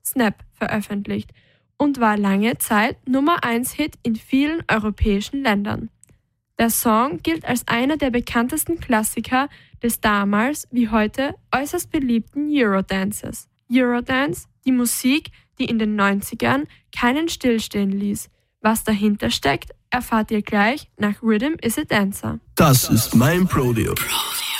Snap veröffentlicht und war lange Zeit Nummer-1-Hit in vielen europäischen Ländern. Der Song gilt als einer der bekanntesten Klassiker des damals wie heute äußerst beliebten Eurodances. Eurodance, die Musik, die in den 90ern keinen stillstehen ließ. Was dahinter steckt, erfahrt ihr gleich nach Rhythm is a Dancer. Das ist mein Prodeo.